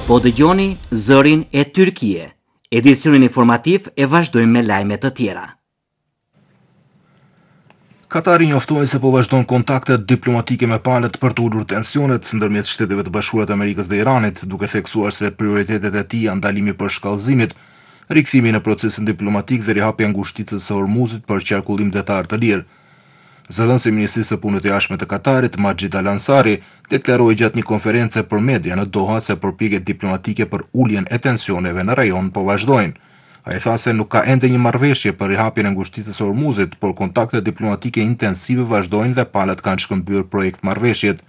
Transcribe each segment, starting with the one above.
Po dëgjoni zërin e Tyrkie. Edicionin informativ e vazhdojmë me lajme të tjera. Katari njoftoi se po vazhdon kontaktet diplomatike me palët për të ulur tensionet ndërmjet Shteteve të Bashkuara të Amerikës dhe Iranit, duke theksuar se prioritetet e tij janë ndalimi i përshkallëzimit, rikthimi në procesin diplomatik dhe rihapja e ngushticës së Hormuzit për qarkullim detar të lirë. Zëdhënësi i Ministrisë së Punëve të Jashtme të Katarit, Majid Al Ansari, deklaroi gjatë një konference për media në Doha se përpjekjet diplomatike për uljen e tensioneve në rajon po vazhdojnë. Ai tha se nuk ka ende një marrëveshje për rihapjen e ngushticës së Hormuzit, por kontaktet diplomatike intensive vazhdojnë dhe palët kanë shkëmbyer projekt marrëveshjet.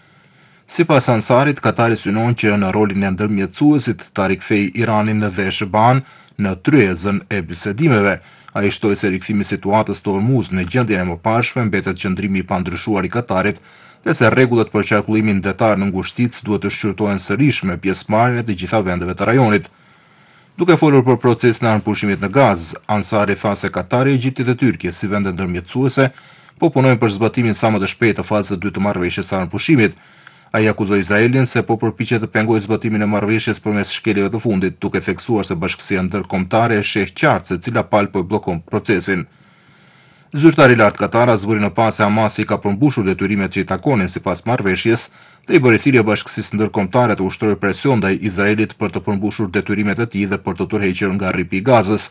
Sipas Ansarit, Katari synon që në rolin e ndërmjetësuesit ta rikthejë Iranin dhe SBA-n në tryezën e bisedimeve. Ai shtoi se rikthimi i situatës të Hormuz në gjendjen e mëparshme mbetet qëndrimi i pandryshuar i Katarit dhe se rregullat për qarkullimin detar në ngushticë duhet të shqyrtohen sërish me pjesëmarrjen e të gjitha vendeve të rajonit. Duke folur për procesin e armëpushimit në Gaz, Ansari tha se Katari, Egjipti dhe Tyrkia si vende ndërmjetësuese po punojnë për zbatimin sa më të shpejtë të fazës së dytë të marrëveshjes së armëpushimit. Ai akuzoi Izraelin se po përpiqet të pengojë zbatimin e marrëveshjes përmes shkeljeve të fundit, duke theksuar se Bashkësia Ndërkombëtare e sheh qartë se cila palë po e bllokon procesin. Zyrtari i lartë Katar zburi në pas se Hamasi ka përmbushur detyrimet që i takonin sipas marrëveshjes dhe i bëri thirrje Bashkësisë Ndërkombëtare të ushtrojë presion ndaj Izraelit për të përmbushur detyrimet e tij dhe për të tërhequr nga rripi i Gazës.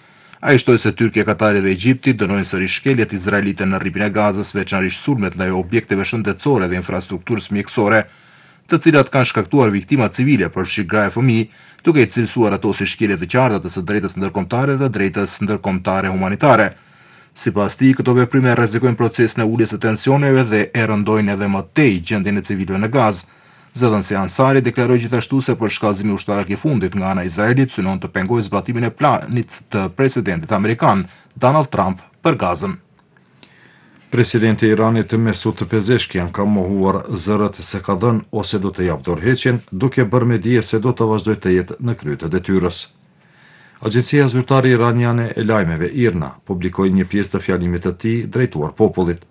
Ai shtoi se Tyrkia, Katari dhe Egjipti dënojnë sërish shkeljet izraelite në rripin e Gazës, veçanërisht sulmet ndaj objekteve shëndetësore dhe infrastrukturës mjekësore, të cilat kanë shkaktuar viktima civile, përfshirë gra e fëmijë, duke i cilësuar ato si shkelje të qarta të së drejtës ndërkombëtare dhe drejtës ndërkombëtare humanitare. Sipas tij, këto veprime rrezikojnë procesin e uljes së tensioneve dhe e rëndojnë edhe më tej gjendjen e civilëve në Gazë. Zëdhënësi Ansari deklaroi gjithashtu se përshkallëzimi ushtarak i fundit nga ana e Izraelit synon të pengojë zbatimin e planit të presidentit amerikan Donald Trump për Gazën. Presidenti i Iranit Mesut Pezeshkian ka mohuar zërat se ka dhënë ose do të japë dorëheqjen, duke bërë me dije se do të vazhdojë të jetë në krye të detyrës. Agjencia zyrtare iraniane e lajmeve IRNA publikoi një pjesë të fjalimit të tij drejtuar popullit.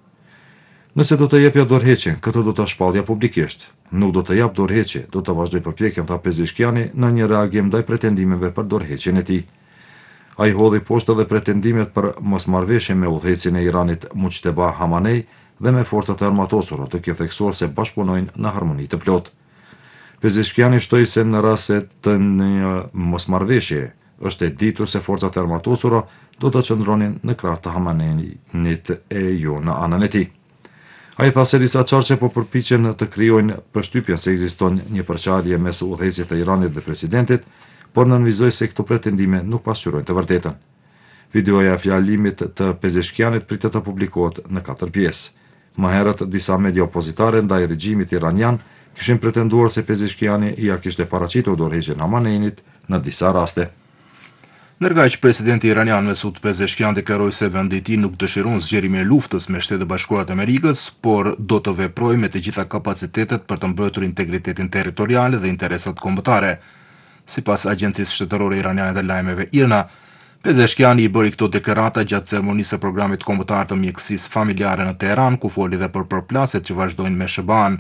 Nëse do të jepja dorëheqjen, këtë do ta shpallja publikisht. Nuk do të jap dorëheqje, do të vazhdoj përpjekjen, tha Pezeshkiani në një reagim ndaj pretendimeve për dorëheqjen e tij. Ai hodhi poshtë edhe pretendimet për mosmarrëveshje me udhëhecin e Iranit Mujteba Hamanei dhe me forcat e armatosura, të theksuar se bashkëpunojnë në harmoni të plotë. Pezeshkiani shtoi se në rast të një mosmarrëveshje është e ditur se forcat e armatosura do të qëndronin në krah të Hamaneit e jo në anën e tij. Ai tha se disa çarçe po përpiqen të krijojnë përshtypjen se ekziston një përçarje mes udhëhecit të Iranit dhe presidentit, por nënvizoi se këto pretendime nuk pasqyrojnë të vërtetën. Videoja e fjalimit të Pezeshkianit pritet të publikohet në 4 pjesë. Më herët disa media opozitare ndaj regjimit iranian kishin pretenduar se Pezeshkiani ja kishte paraqitur dorëheqjen Hamaneinit në disa raste. Ndërkaq presidenti iranian Mesut Pezeshkian deklaroi se vendi i tij nuk dëshiron zgjerimin e luftës me Shtetet e Bashkuara të Amerikës, por do të veprojë me të gjitha kapacitetet për të mbrojtur integritetin territorial dhe interesat kombëtare. Sipas Agjencisë Shtetërore Iraniane të Lajmeve IRNA, Pezeshkiani i bëri këto deklarata gjatë ceremonisë së programit kombëtar të mjekësisë familjare në Teheran, ku foli dhe për përplasjet që vazhdojnë me SBA-n.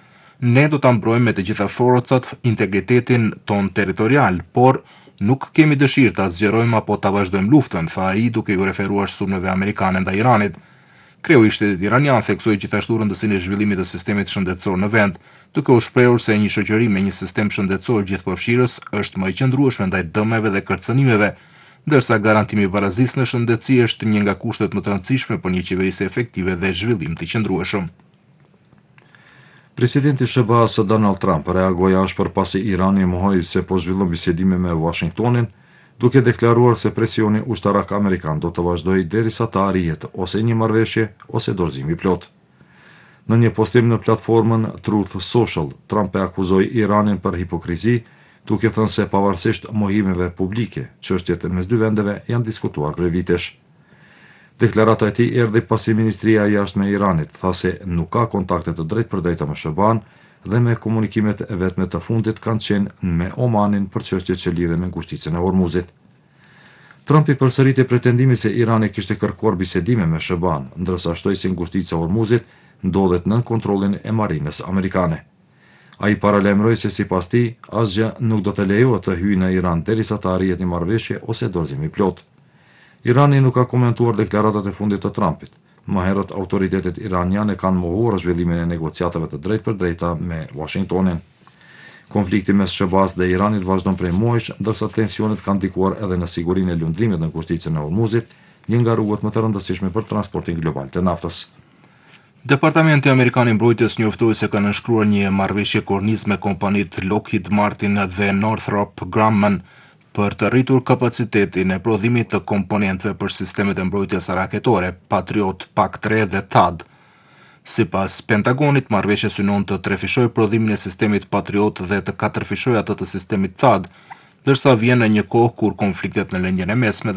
Ne do ta mbrojmë me të gjitha forcat integritetin ton territorial, por nuk kemi dëshirë ta zgjerojmë apo ta vazhdojmë luftën, tha ai duke u referuar sulmeve amerikane ndaj Iranit. Kreu i shtetit iranian theksoi gjithashtu rëndësinë e zhvillimit të sistemit shëndetësor në vend, duke u shprehur se një shoqëri me një sistem shëndetësor gjithëpërfshirës është më i qëndrueshme ndaj dëmeve dhe kërcënimeve, ndërsa garantimi i barazisë në shëndetësi është një nga kushtet më të rëndësishme për një qeverisje efektive dhe zhvillim të qëndrueshëm. Presidenti SBA-s Donald Trump reagoi ashpër pasi Irani mohoi se po zhvillon bisedime me Washingtonin, duke deklaruar se presioni ushtarak amerikan do të vazhdojë derisa të arrihet ose një marrëveshje ose dorëzim i plot. Në një postim në platformën Truth Social, Trump e akuzoi Iranin për hipokrizi, duke thënë se pavarësisht mohimeve publike, çështjet mes dy vendeve janë diskutuar për vitesh. Deklarata e tij erdhi pasi Ministria e Jashtme e Iranit tha se nuk ka kontakte të drejtpërdrejta me SBA-n dhe me komunikimet e vetme të fundit kanë qenë me Omanin për çështjet që lidhen me ngushticën e Hormuzit. Trumpi përsëriti pretendimin se Irani kishte kërkuar bisedime me SBA-n, ndërsa shtoi se ngushtica e Hormuzit ndodhet nën kontrollin e marinës amerikane. Ai paralajmëroi se sipas tij, asgjë nuk do të lejohet të hyjë në Iran derisa të arrihet një marrëveshje ose dorëzim i plot. Irani nuk ka komentuar deklaratat e fundit të Trumpit. Më herët autoritetet iraniane kanë mohuar zhvillimin e negociatave të drejtpërdrejta me Washingtonin. Konflikti mes SBA-s dhe Iranit vazhdon prej muajsh, ndërsa tensionet kanë ndikuar edhe në sigurinë e lundrimit në kushticën e Hormuzit, një nga rrugët më të rëndësishme për transportin global të naftës. Departamenti Amerikan i Mbrojtjes njoftoi se ka nënshkruar një marrëveshje kornizë me kompanitë Lockheed Martin dhe Northrop Grumman për të rritur kapacitetin e prodhimit të komponentëve për sistemet e mbrojtjes raketore, Patriot, PAC-3 dhe THAAD. Sipas Pentagonit, marrëveshja synon të trefishojë prodhimin e sistemit Patriot dhe të katërfishojë atë të sistemit THAAD, ndërsa vjen në një kohë kur konfliktet në lindjen e mesme